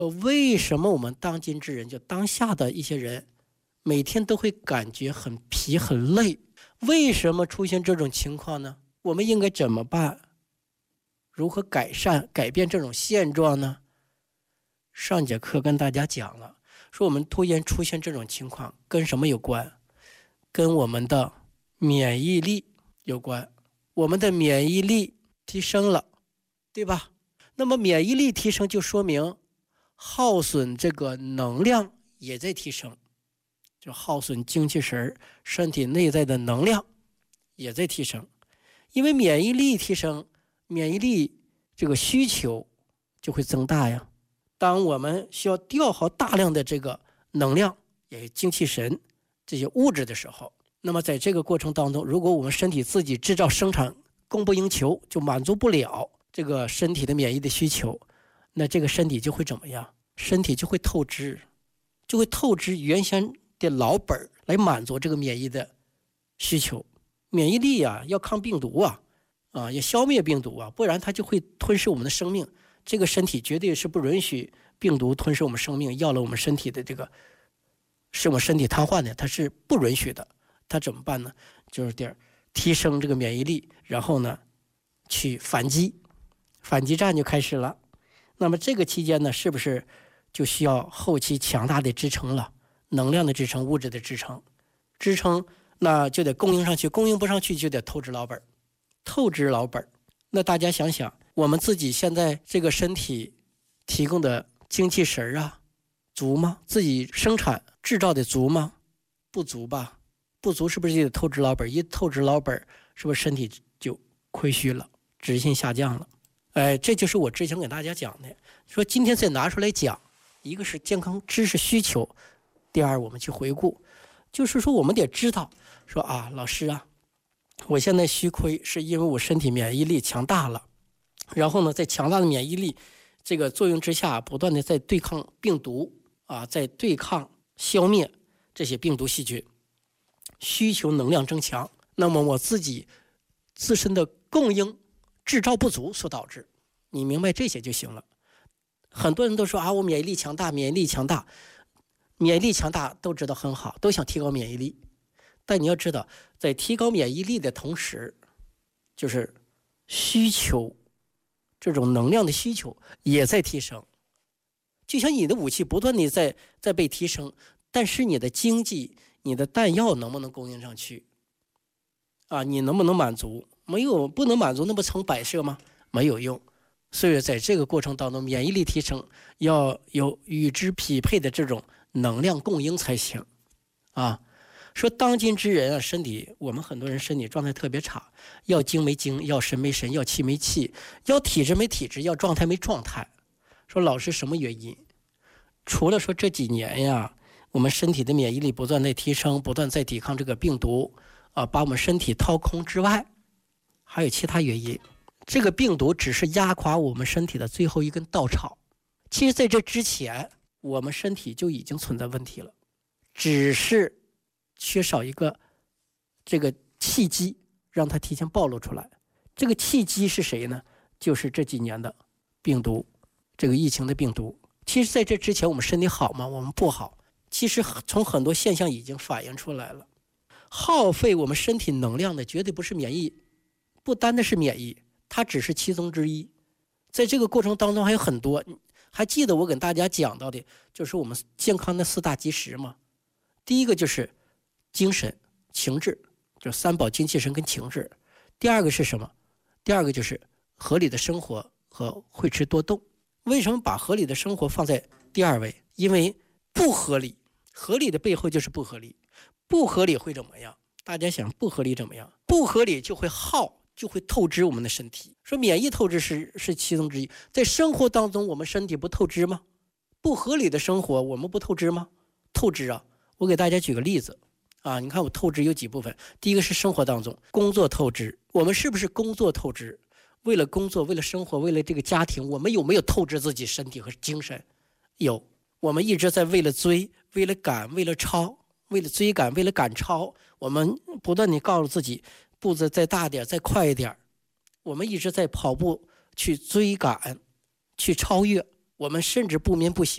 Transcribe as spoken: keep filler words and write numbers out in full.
为什么我们当今之人，就当下的一些人，每天都会感觉很疲很累？为什么出现这种情况呢？我们应该怎么办？如何改善改变这种现状呢？上节课跟大家讲了，说我们突然出现这种情况跟什么有关？跟我们的免疫力有关。我们的免疫力提升了，对吧？那么免疫力提升就说明耗损这个能量也在提升，就耗损精气神，身体内在的能量也在提升。因为免疫力提升，免疫力这个需求就会增大呀。当我们需要调耗大量的这个能量，也精气神这些物质的时候，那么在这个过程当中，如果我们身体自己制造生产供不应求，就满足不了这个身体的免疫的需求，那这个身体就会怎么样？身体就会透支，就会透支原先的老本来满足这个免疫的需求。免疫力啊，要抗病毒啊，啊，要消灭病毒啊，不然它就会吞噬我们的生命。这个身体绝对是不允许病毒吞噬我们生命，要了我们身体的这个，使我们身体瘫痪的，它是不允许的。它怎么办呢？就是点提升这个免疫力，然后呢，去反击，反击战就开始了。那么这个期间呢，是不是就需要后期强大的支撑了？能量的支撑，物质的支撑，支撑那就得供应上去，供应不上去就得透支老本，透支老本。那大家想想，我们自己现在这个身体提供的精气神啊，足吗？自己生产制造的足吗？不足吧？不足是不是就得透支老本？一透支老本，是不是身体就亏虚了，执行下降了？哎，这就是我之前给大家讲的，说今天再拿出来讲，一个是健康知识需求，第二我们去回顾，就是说我们得知道，说啊，老师啊，我现在虚亏是因为我身体免疫力强大了，然后呢，在强大的免疫力这个作用之下，不断的在对抗病毒啊，在对抗消灭这些病毒细菌，需求能量增强，那么我自己自身的供应制造不足所导致，你明白这些就行了。很多人都说啊，我免疫力强大，免疫力强大，免疫力强大都知道很好，都想提高免疫力。但你要知道，在提高免疫力的同时，就是需求这种能量的需求也在提升。就像你的武器不断的在在被提升，但是你的经济、你的弹药能不能供应上去？啊，你能不能满足？没有，不能满足，那不成摆设吗？没有用。所以在这个过程当中，免疫力提升要有与之匹配的这种能量供应才行。啊，说当今之人啊，身体我们很多人身体状态特别差，要精没精，要神没神，要气没气，要体质没体质，要状态没状态。说老师什么原因？除了说这几年呀，我们身体的免疫力不断在提升，不断在抵抗这个病毒啊，把我们身体掏空之外，还有其他原因。这个病毒只是压垮我们身体的最后一根稻草，其实在这之前我们身体就已经存在问题了，只是缺少一个这个契机让它提前暴露出来。这个契机是谁呢？就是这几年的病毒，这个疫情的病毒。其实在这之前我们身体好吗？我们不好。其实从很多现象已经反映出来了，耗费我们身体能量的绝对不是免疫，不单的是免疫，它只是其中之一。在这个过程当中还有很多，还记得我跟大家讲到的就是我们健康的四大基石吗？第一个就是精神情志，就是三宝精气神跟情志。第二个是什么？第二个就是合理的生活和会吃多动。为什么把合理的生活放在第二位？因为不合理，合理的背后就是不合理，不合理会怎么样？大家想不合理怎么样？不合理就会耗，就会透支我们的身体。说免疫透支是是其中之一，在生活当中我们身体不透支吗？不合理的生活我们不透支吗？透支啊！我给大家举个例子啊，你看我透支有几部分。第一个是生活当中工作透支，我们是不是工作透支？为了工作，为了生活，为了这个家庭，我们有没有透支自己身体和精神？有。我们一直在为了追，为了赶，为了超，为了追赶，为了赶超，我们不断地告诉自己步子再大点，再快一点。我们一直在跑步去追赶，去超越，我们甚至不眠不休。